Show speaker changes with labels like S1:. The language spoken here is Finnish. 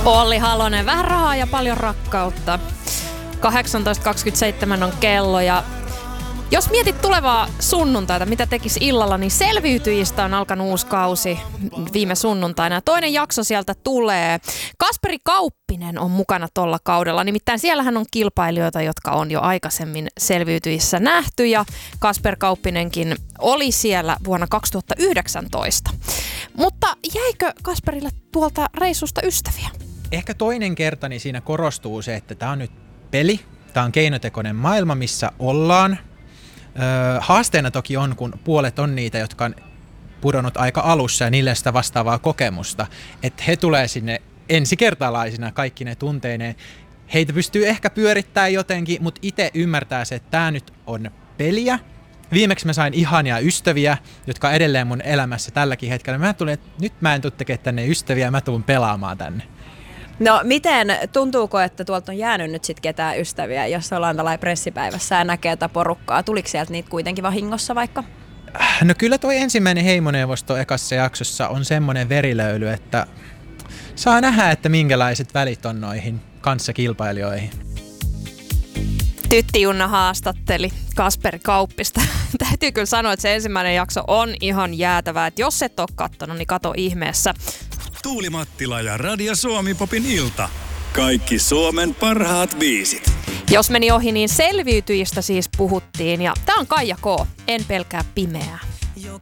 S1: Olli Halonen, vähän rahaa ja paljon rakkautta. 18.27 on kello ja jos mietit tulevaa sunnuntaita, mitä tekisi illalla, niin Selviytyjistä on alkanut uusi kausi viime sunnuntaina. Toinen jakso sieltä tulee. Kasperi Kauppinen on mukana tuolla kaudella. Nimittäin siellähän on kilpailijoita, jotka on jo aikaisemmin Selviytyjissä nähty. Ja Kasper Kauppinenkin oli siellä vuonna 2019. Mutta jäikö Kasperille tuolta reissusta ystäviä?
S2: Ehkä toinen kerta niin siinä korostuu se, että tämä on nyt peli. Tämä on keinotekoinen maailma, missä ollaan. Haasteena toki on, kun puolet on niitä, jotka on pudonnut aika alussa ja niille sitä vastaavaa kokemusta, että he tulee sinne ensikertalaisina kaikki ne tunteineen. Heitä pystyy ehkä pyörittämään jotenkin, mutta itse ymmärtää se, että tämä nyt on peliä. Viimeksi mä sain ihania ystäviä, jotka on edelleen mun elämässä tälläkin hetkellä. Mä tulin, että nyt mä en tule tekemään tänne ystäviä, mä tulen pelaamaan tänne.
S3: No miten, tuntuuko, että tuolta on jäänyt nyt sitten ketään ystäviä, jos ollaan tällainen pressipäivässä ja näkee tätä porukkaa? Tuliko sieltä niitä kuitenkin vahingossa vaikka?
S2: No kyllä toi ensimmäinen heimoneuvosto ekassa jaksossa on semmoinen verilöyly, että saa nähdä, että minkälaiset välit on noihin kanssakilpailijoihin.
S1: Tytti Junna haastatteli Kasperi Kauppista. Täytyy kyllä sanoa, että se ensimmäinen jakso on ihan jäätävää. Että jos et ole kattonut, niin kato ihmeessä.
S4: Tuuli Mattila ja Radio Suomi Popin ilta. Kaikki Suomen parhaat biisit.
S1: Jos meni ohi, niin Selviytyjistä siis puhuttiin. Ja tää on Kaija K. En pelkää pimeää.